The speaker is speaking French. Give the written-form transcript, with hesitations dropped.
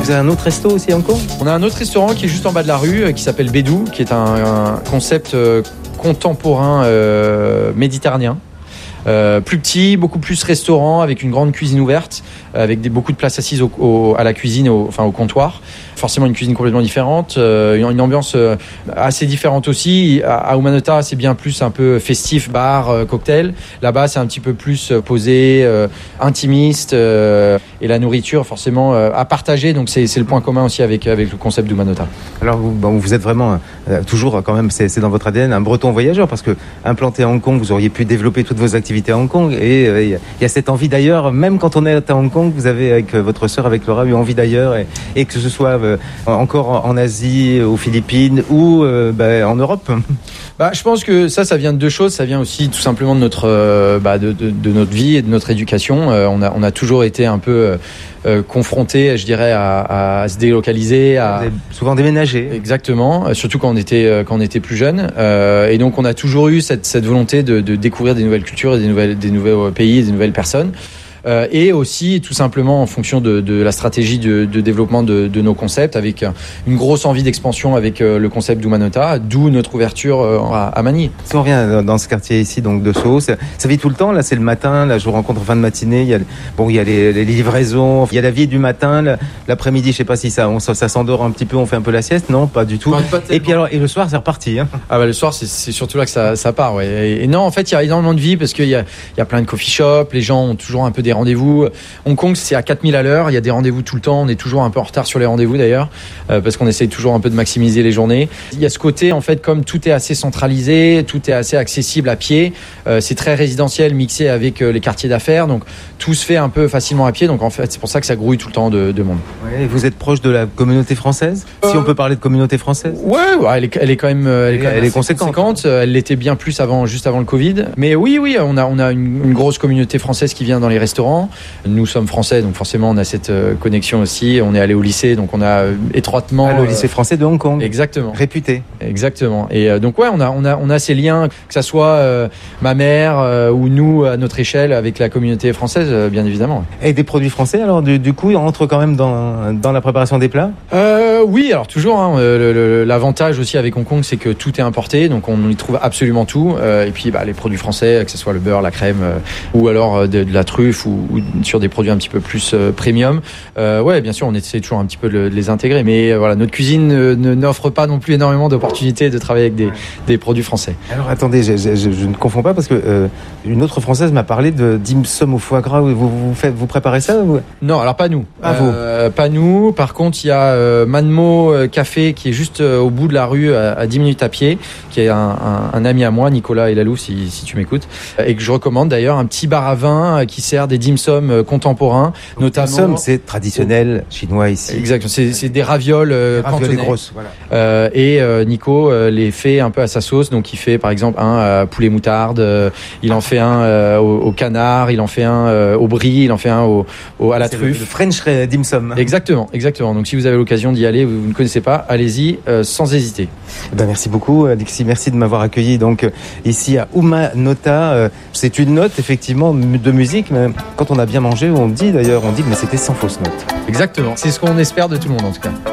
Vous avez un autre resto aussi à Hong Kong ? On a un autre restaurant qui est juste en bas de la rue, qui s'appelle Bédou, qui est un concept contemporain méditerranéen. Plus petit, beaucoup plus restaurant, avec une grande cuisine ouverte, avec beaucoup de places assises à la cuisine, au comptoir. Forcément une cuisine complètement différente, une ambiance assez différente aussi. À Umanota, c'est bien plus un peu festif, bar, cocktail. Là-bas, c'est un petit peu plus posé, intimiste, et la nourriture forcément à partager. Donc c'est le point commun aussi avec le concept d'Umanota. Alors vous êtes vraiment toujours quand même, c'est dans votre ADN, un Breton voyageur, parce que implanté à Hong Kong, vous auriez pu développer toutes vos activités à Hong Kong, et il y a cette envie d'ailleurs, même quand on est à Hong Kong, vous avez avec votre sœur, avec Laura, eu envie d'ailleurs, et que ce soit encore en Asie, aux Philippines ou en Europe. Je pense que ça vient de deux choses. Ça vient aussi tout simplement de notre de notre vie et de notre éducation. On a toujours été un peu confrontés, je dirais, à se délocaliser, Vous avez souvent déménagé. Exactement, surtout quand on était plus jeune. Et donc on a toujours eu cette volonté de découvrir des nouvelles cultures et des nouveaux pays, des nouvelles personnes. Et aussi tout simplement en fonction de la stratégie de développement de nos concepts, avec une grosse envie d'expansion avec le concept d'Umanota, d'où notre ouverture à Manille. Si on revient dans ce quartier ici, donc de Soho, ça vit tout le temps. Là, c'est le matin. Là, je vous rencontre en fin de matinée. Il y a les livraisons. Il y a la vie du matin. L'après-midi, je sais pas si ça s'endort un petit peu. On fait un peu la sieste. Non, pas du tout. Pas et puis alors, le soir, c'est reparti. Hein. Le soir, c'est surtout là que ça part. Ouais. Et non, en fait, il y a énormément de vie parce qu'il y a plein de coffee shops. Les gens ont toujours un peu des rendez-vous. Hong Kong, c'est à 4000 à l'heure. Il y a des rendez-vous tout le temps. On est toujours un peu en retard sur les rendez-vous d'ailleurs, parce qu'on essaye toujours un peu de maximiser les journées. Il y a ce côté, en fait, comme tout est assez centralisé, tout est assez accessible à pied. C'est très résidentiel, mixé avec les quartiers d'affaires. Donc, tout se fait un peu facilement à pied. Donc, en fait, c'est pour ça que ça grouille tout le temps de monde. Ouais, et vous êtes proche de la communauté française ? Si on peut parler de communauté française ? Ouais, elle est quand même, elle est conséquente. Elle l'était bien plus juste avant le Covid. Mais oui, on a une grosse communauté française qui vient dans les restaurants. Nous sommes français, donc forcément on a cette connexion aussi. On est allé au lycée, donc on a étroitement le lycée français de Hong Kong. Exactement. Réputé. Exactement. Et donc on a ces liens, que ça soit ma mère ou nous à notre échelle avec la communauté française, bien évidemment. Et des produits français, alors du coup, ils rentrent quand même dans la préparation des plats ? Oui, alors toujours. L'avantage aussi avec Hong Kong, c'est que tout est importé, donc on y trouve absolument tout. Et puis les produits français, que ce soit le beurre, la crème, ou alors de la truffe, ou sur des produits un petit peu plus premium. Bien sûr, on essaie toujours un petit peu de les intégrer, mais notre cuisine n'offre pas non plus énormément d'opportunités de travailler avec des produits français. Alors attendez, je ne confonds pas, parce que une autre Française m'a parlé de dim sum au foie gras. Vous préparez ça ou... Non, alors pas nous. Vous. Pas nous. Par contre, il y a Manmo Café qui est juste au bout de la rue, à 10 minutes à pied, qui est un ami à moi, Nicolas Elalou, si tu m'écoutes, et que je recommande d'ailleurs, un petit bar à vin qui sert des dim sum contemporains, notamment. Dim sum, c'est traditionnel chinois ici. Exactement, c'est des ravioles cantonais. Grosses, voilà. Et Nico les fait un peu à sa sauce, donc il fait par exemple un poulet moutarde, il en fait un au canard, il en fait un au brie, il en fait un à la truffe. Le French dim sum. Exactement. Donc si vous avez l'occasion d'y aller, vous ne connaissez pas, allez-y sans hésiter. Merci beaucoup Alexis, merci de m'avoir accueilli donc ici à Umanota. C'est une note effectivement de musique, mais quand on a bien mangé, on dit mais c'était sans fausse note. Exactement, c'est ce qu'on espère de tout le monde en tout cas.